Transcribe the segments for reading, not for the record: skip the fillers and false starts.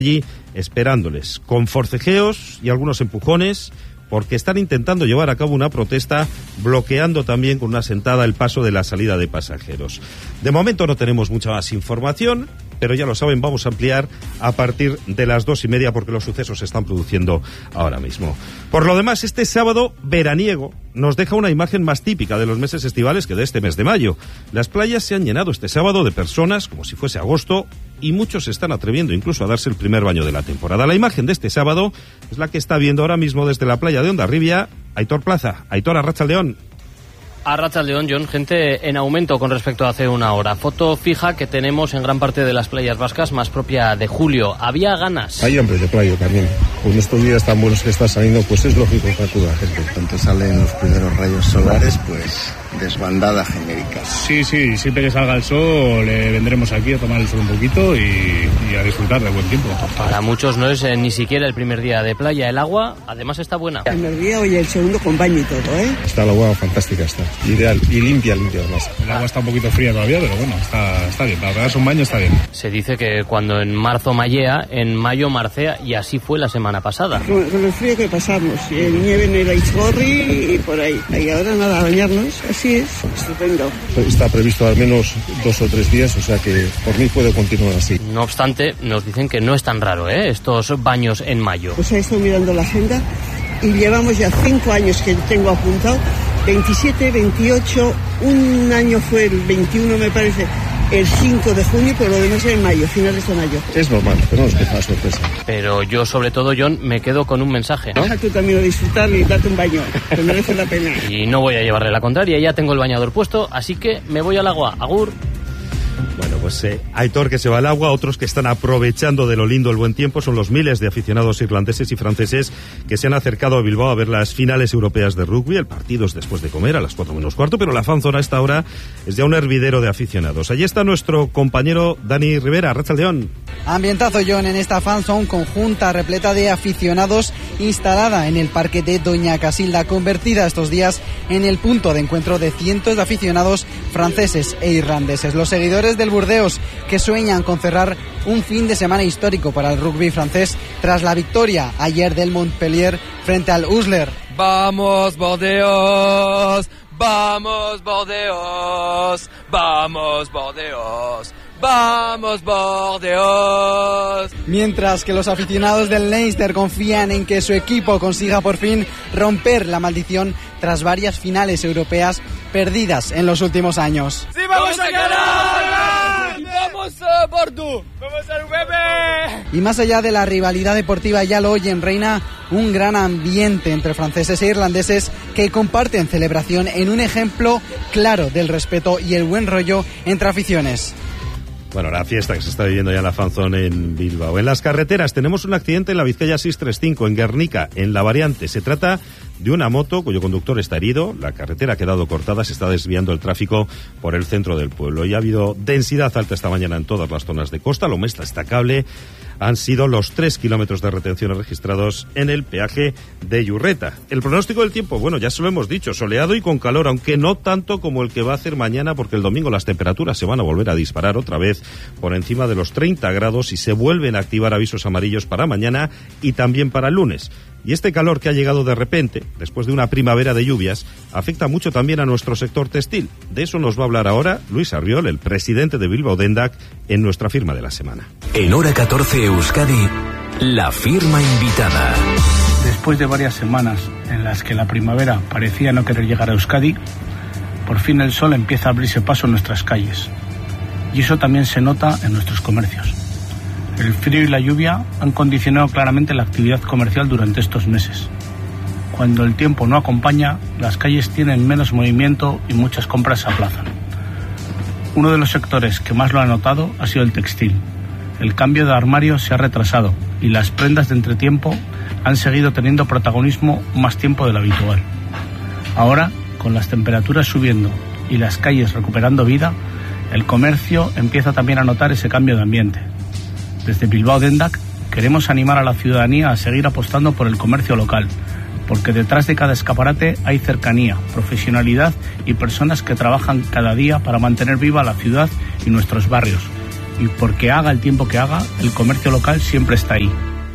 allí esperándoles, con forcejeos y algunos empujones, porque están intentando llevar a cabo una protesta, bloqueando también con una sentada el paso de la salida de pasajeros. De momento no tenemos mucha más información, pero ya lo saben, vamos a ampliar a partir de las 2:30 porque los sucesos se están produciendo ahora mismo. Por lo demás, este sábado veraniego nos deja una imagen más típica de los meses estivales que de este mes de mayo. Las playas se han llenado este sábado de personas como si fuese agosto y muchos se están atreviendo incluso a darse el primer baño de la temporada. La imagen de este sábado es la que está viendo ahora mismo desde la playa de Hondarribia Aitor Plaza. Aitor, arratsaldeon. Arratsaldeon, John, gente en aumento con respecto a hace una hora. Foto fija que tenemos en gran parte de las playas vascas, más propia de julio. ¿Había ganas? Hay hambre de playa también. Con estos días tan buenos que está saliendo, pues es lógico que acuda la gente. Cuando salen los primeros rayos solares, pues desbandada genérica. Sí, siempre que salga el sol vendremos aquí a tomar el sol un poquito y a disfrutar de buen tiempo. Para muchos no es ni siquiera el primer día de playa. El agua, además, está buena. El primer día, oye, el segundo con baño y todo, ¿eh? Está el agua fantástica, está ideal y limpia además. El agua está un poquito fría todavía, pero bueno, está bien. Para pegarse un baño está bien. Se dice que cuando en marzo mayea, en mayo marcea, y así fue la semana pasada. Con el frío que pasamos, nieve en el Aizcorri y por ahí. Y ahora nada, a bañarnos, así es, estupendo. Está previsto al menos 2 o 3 días, o sea que por mí puede continuar así. No obstante, nos dicen que no es tan raro, estos baños en mayo. Pues he estado mirando la agenda y llevamos ya 5 años que tengo apuntado, 27, 28, un año fue el 21 me parece, el 5 de junio, pero lo demás es en mayo, finales de mayo. Es normal, pero no nos deja la sorpresa. Pero yo, sobre todo, John, me quedo con un mensaje, ¿no? Deja tú también a disfrutar y date un baño, que merece la pena. Y no voy a llevarle la contraria, ya tengo el bañador puesto, así que me voy al agua. Agur. Bueno, pues Aitor que se va al agua, otros que están aprovechando de lo lindo el buen tiempo son los miles de aficionados irlandeses y franceses que se han acercado a Bilbao a ver las finales europeas de rugby. El partido es después de comer a las 4 menos cuarto, pero la fanzona a esta hora es ya un hervidero de aficionados. Allí está nuestro compañero Dani Rivera, arratsaldeon. Ambientazo, John, en esta fanzone conjunta repleta de aficionados instalada en el parque de Doña Casilda, convertida estos días en el punto de encuentro de cientos de aficionados franceses e irlandeses. Los seguidores del Burdeos que sueñan con cerrar un fin de semana histórico para el rugby francés tras la victoria ayer del Montpellier frente al Usler. ¡Vamos, Burdeos! ¡Vamos, Burdeos! ¡Vamos, Burdeos! ¡Vamos, Burdeos! Mientras que los aficionados del Leinster confían en que su equipo consiga por fin romper la maldición tras varias finales europeas perdidas en los últimos años. ¡Sí, vamos a ganar! ¡Vamos a Bordeaux! ¡Vamos al bebé! Y más allá de la rivalidad deportiva, ya lo oyen, reina un gran ambiente entre franceses e irlandeses que comparten celebración en un ejemplo claro del respeto y el buen rollo entre aficiones. Bueno, la fiesta que se está viviendo ya en la fanzone en Bilbao. En las carreteras tenemos un accidente en la Vizcaya 635, en Guernica, en la variante. Se trata de una moto cuyo conductor está herido. La carretera ha quedado cortada, se está desviando el tráfico por el centro del pueblo. Y ha habido densidad alta esta mañana en todas las zonas de costa. Lo más destacable han sido los 3 kilómetros de retenciones registrados en el peaje de Iurreta. El pronóstico del tiempo, bueno, ya se lo hemos dicho, soleado y con calor, aunque no tanto como el que va a hacer mañana, porque el domingo las temperaturas se van a volver a disparar otra vez por encima de los 30 grados y se vuelven a activar avisos amarillos para mañana y también para el lunes. Y este calor que ha llegado de repente, después de una primavera de lluvias, afecta mucho también a nuestro sector textil. De eso nos va a hablar ahora Luis Arriol, el presidente de Bilbao Dendak, en nuestra firma de la semana. En Hora 14 Euskadi, la firma invitada. Después de varias semanas en las que la primavera parecía no querer llegar a Euskadi, por fin el sol empieza a abrirse paso en nuestras calles. Y eso también se nota en nuestros comercios. El frío y la lluvia han condicionado claramente la actividad comercial durante estos meses. Cuando el tiempo no acompaña, las calles tienen menos movimiento y muchas compras se aplazan. Uno de los sectores que más lo ha notado ha sido el textil. El cambio de armario se ha retrasado y las prendas de entretiempo han seguido teniendo protagonismo más tiempo de lo habitual. Ahora, con las temperaturas subiendo y las calles recuperando vida, el comercio empieza también a notar ese cambio de ambiente. Desde Bilbao Dendak queremos animar a la ciudadanía a seguir apostando por el comercio local, porque detrás de cada escaparate hay cercanía, profesionalidad y personas que trabajan cada día para mantener viva la ciudad y nuestros barrios. Y porque haga el tiempo que haga, el comercio local siempre está ahí.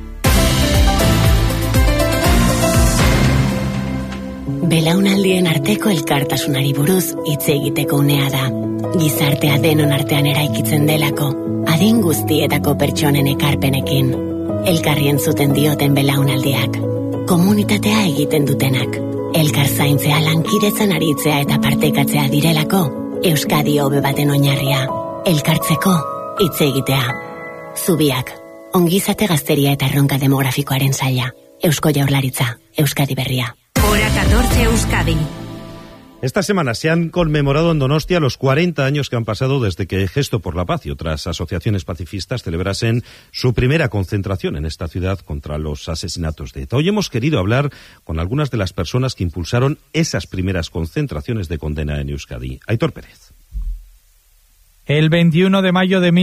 Belaunaldien arteko elkartasunari buruz hitz egiteko unea da. Gizartea denon artean eraikitzen delako, adin guztietako pertsonen ekarpenekin. Elkarri entzuten dioten belaunaldiak, komunitatea egiten dutenak. Elkar zaintzea, lankidetzan aritzea eta partekatzea direlako, Euskadi hobe baten oinarria. Elkartzeko, hitz egitea. Zubiak, ongizate gazteria eta erronka demografikoaren saila. Eusko Jaurlaritza, Euskadi berria. Hora 14 Euskadi. Esta semana se han conmemorado en Donostia los 40 años que han pasado desde que Gesto por la Paz y otras asociaciones pacifistas celebrasen su primera concentración en esta ciudad contra los asesinatos de ETA. Hoy hemos querido hablar con algunas de las personas que impulsaron esas primeras concentraciones de condena en Euskadi. Aitor Pérez. El 21 de mayo de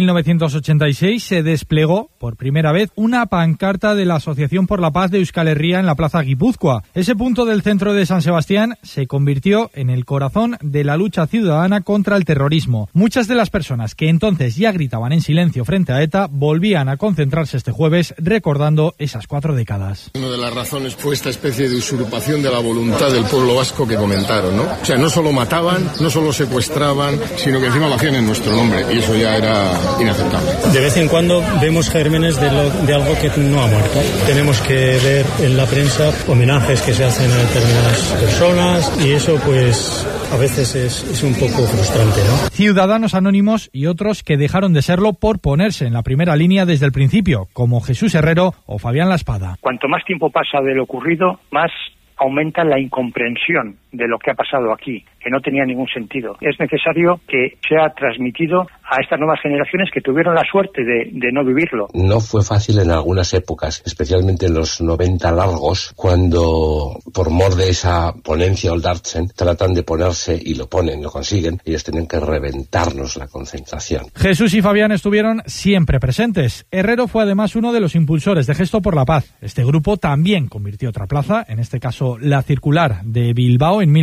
1986 se desplegó por primera vez una pancarta de la Asociación por la Paz de Euskal Herria en la Plaza Guipúzcoa. Ese punto del centro de San Sebastián se convirtió en el corazón de la lucha ciudadana contra el terrorismo. Muchas de las personas que entonces ya gritaban en silencio frente a ETA volvían a concentrarse este jueves recordando esas 4 décadas. Una de las razones fue esta especie de usurpación de la voluntad del pueblo vasco que comentaron, ¿no? O sea, no solo mataban, no solo secuestraban, sino que encima lo hacían en nuestro nombre, y eso ya era inaceptable. De vez en cuando vemos gérmenes de algo que no ha muerto. Tenemos que ver en la prensa homenajes que se hacen a determinadas personas y eso pues a veces es un poco frustrante, ¿no? Ciudadanos anónimos y otros que dejaron de serlo por ponerse en la primera línea desde el principio, como Jesús Herrero o Fabián La Espada. Cuanto más tiempo pasa de lo ocurrido, más aumenta la incomprensión de lo que ha pasado aquí, que no tenía ningún sentido. Es necesario que sea transmitido a estas nuevas generaciones que tuvieron la suerte de no vivirlo. No fue fácil en algunas épocas, especialmente en los 90 largos, cuando por mor de esa ponencia Oldartzen tratan de ponerse, y lo ponen, lo consiguen, ellos tienen que reventarnos la concentración. Jesús y Fabián estuvieron siempre presentes. Herrero fue además uno de los impulsores de Gesto por la Paz. Este grupo también convirtió otra plaza, en este caso la Circular de Bilbao en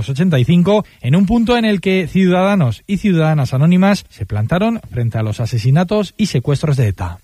1985, en un punto en el que ciudadanos y ciudadanas anónimas se plantaron frente a los asesinatos y secuestros de ETA.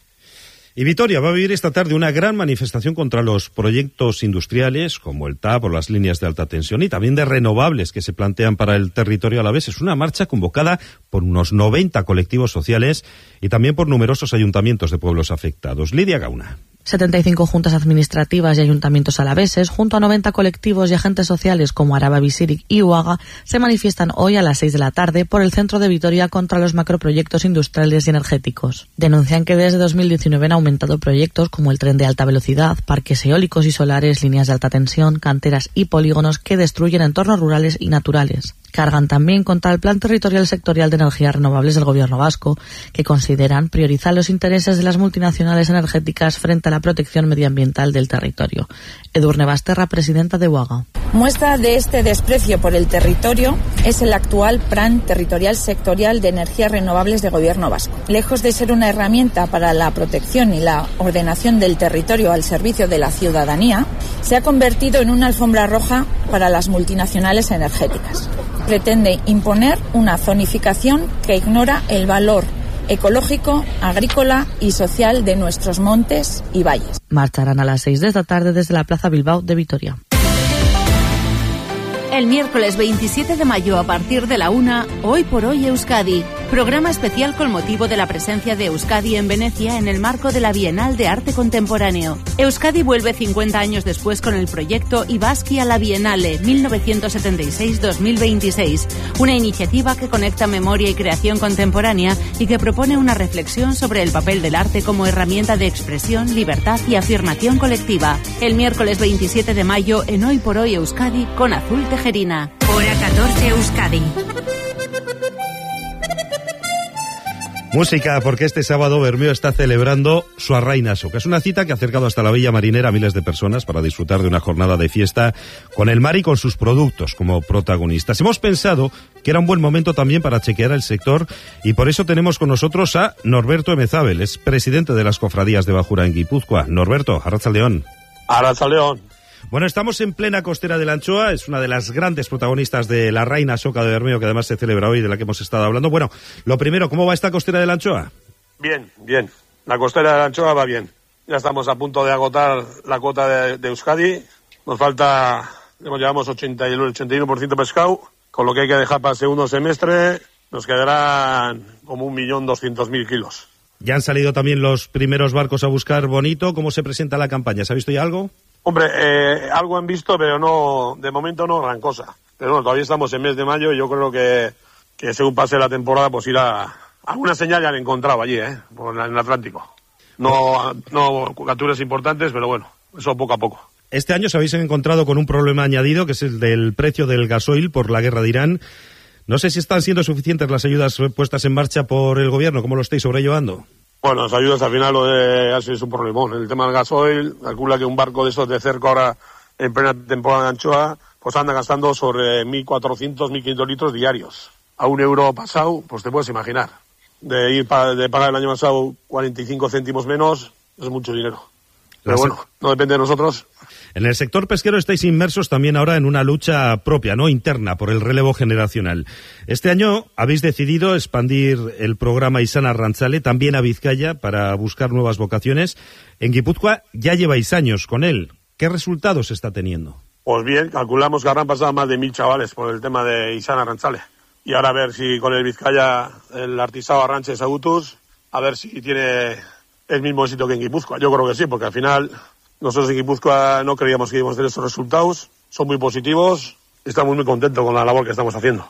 Y Vitoria va a vivir esta tarde una gran manifestación contra los proyectos industriales como el TAP o las líneas de alta tensión y también de renovables que se plantean para el territorio alavés. Es una marcha convocada por unos 90 colectivos sociales y también por numerosos ayuntamientos de pueblos afectados. Lidia Gauna. 75 juntas administrativas y ayuntamientos alaveses, junto a 90 colectivos y agentes sociales como Araba Bizirik y Uaga, se manifiestan hoy a las 6 de la tarde por el centro de Vitoria contra los macroproyectos industriales y energéticos. Denuncian que desde 2019 han aumentado proyectos como el tren de alta velocidad, parques eólicos y solares, líneas de alta tensión, canteras y polígonos que destruyen entornos rurales y naturales. Cargan también contra el Plan Territorial Sectorial de Energías Renovables del Gobierno vasco, que consideran priorizar los intereses de las multinacionales energéticas frente a la protección medioambiental del territorio. Edurne Basterra, presidenta de Uaga. Muestra de este desprecio por el territorio es el actual Plan Territorial Sectorial de Energías Renovables del Gobierno vasco. Lejos de ser una herramienta para la protección y la ordenación del territorio al servicio de la ciudadanía, se ha convertido en una alfombra roja para las multinacionales energéticas. Pretende imponer una zonificación que ignora el valor ecológico, agrícola y social de nuestros montes y valles. Marcharán a las 6 de esta tarde desde la Plaza Bilbao de Vitoria. El miércoles 27 de mayo a partir de la 1, Hoy por Hoy Euskadi. Programa especial con motivo de la presencia de Euskadi en Venecia en el marco de la Bienal de Arte Contemporáneo. Euskadi vuelve 50 años después con el proyecto Ibaski a la Bienale 1976-2026, una iniciativa que conecta memoria y creación contemporánea y que propone una reflexión sobre el papel del arte como herramienta de expresión, libertad y afirmación colectiva. El miércoles 27 de mayo en Hoy por Hoy Euskadi con Azul Tejerina. Hora 14 Euskadi. Música, porque este sábado Bermeo está celebrando su Arrainaso, que es una cita que ha acercado hasta la Villa Marinera a miles de personas para disfrutar de una jornada de fiesta con el mar y con sus productos como protagonistas. Hemos pensado que era un buen momento también para chequear el sector y por eso tenemos con nosotros a Norberto Emezábel, es presidente de las cofradías de Bajura en Guipúzcoa. Norberto, arratzaldeón. Arratzaldeón. Bueno, estamos en plena costera de la Anchoa, es una de las grandes protagonistas de la Arrainaso de Bermeo, que además se celebra hoy, de la que hemos estado hablando. Bueno, lo primero, ¿cómo va esta costera de la Anchoa? Bien. La costera de la anchoa va bien. Ya estamos a punto de agotar la cuota de Euskadi. Nos falta, llevamos 81% pescado, con lo que hay que dejar para el segundo semestre. Nos quedarán como 1.200.000 kilos. Ya han salido también los primeros barcos a buscar bonito. ¿Cómo se presenta la campaña? ¿Se ha visto ya algo? Hombre, algo han visto, pero no, de momento no gran cosa. Pero bueno, todavía estamos en mes de mayo y yo creo que según pase la temporada, pues irá. Alguna señal ya la he encontrado allí, en el Atlántico. No capturas importantes, pero bueno, eso poco a poco. Este año os habéis encontrado con un problema añadido, que es el del precio del gasoil por la guerra de Irán. No sé si están siendo suficientes las ayudas puestas en marcha por el gobierno. ¿Cómo lo estáis sobrellevando? Bueno, las ayudas al final es un problemón. El tema del gasoil, calcula que un barco de esos de cerco ahora en plena temporada de anchoa, pues anda gastando sobre 1.400, 1.500 litros diarios. A €1 pasado, pues te puedes imaginar. De pagar el año pasado 45 céntimos menos, es mucho dinero. Pero bueno, no depende de nosotros. En el sector pesquero estáis inmersos también ahora en una lucha propia, ¿no? Interna, por el relevo generacional. Este año habéis decidido expandir el programa Izan Arrantzale también a Vizcaya para buscar nuevas vocaciones. En Guipúzcoa ya lleváis años con él. ¿Qué resultados está teniendo? Pues bien, calculamos que habrán pasado más de 1.000 chavales por el tema de Izan Arrantzale. Y ahora a ver si con el Vizcaya, el Artisao Arranche Sautus, a ver si tiene el mismo éxito que en Guipúzcoa. Yo creo que sí, porque al final nosotros en Guipúzcoa no creíamos que íbamos a tener estos resultados. Son muy positivos y estamos muy contentos con la labor que estamos haciendo.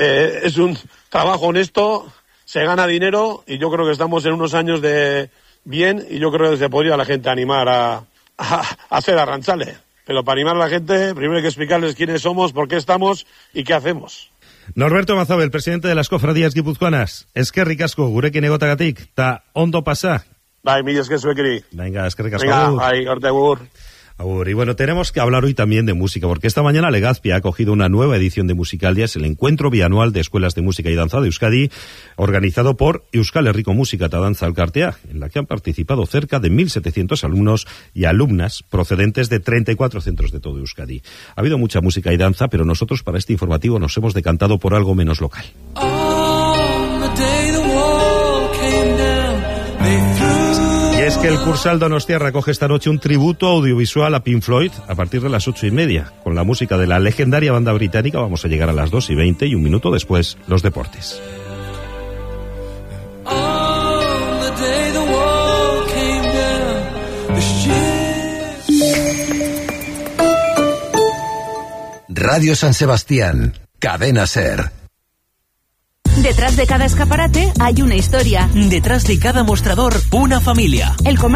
Es un trabajo honesto, se gana dinero y yo creo que estamos en unos años de bien y yo creo que se podría la gente animar a hacer Arrantzale. Pero para animar a la gente, primero hay que explicarles quiénes somos, por qué estamos y qué hacemos. Norberto Mazabel, presidente de las cofradías guipuzcoanas. Eskerrik asko, gurekin egotagatik, ta ondo pasa. Bai, mila esker zuekeri. Venga, eskerrik asko. Venga, bai, arte agur. Y bueno, tenemos que hablar hoy también de música, porque esta mañana Legazpi ha acogido una nueva edición de Musicaldias, el encuentro bianual de escuelas de música y danza de Euskadi, organizado por Euskal Herriko Musika eta Dantza Elkartea, en la que han participado cerca de 1.700 alumnos y alumnas procedentes de 34 centros de todo Euskadi. Ha habido mucha música y danza, pero nosotros para este informativo nos hemos decantado por algo menos local. Y es que el Cursal Donostiarra acoge esta noche un tributo audiovisual a Pink Floyd a partir de las 8:30. Con la música de la legendaria banda británica vamos a llegar a las 2:20 y un minuto después los deportes. Radio San Sebastián, Cadena SER. Detrás de cada escaparate hay una historia. Detrás de cada mostrador, una familia. El comercio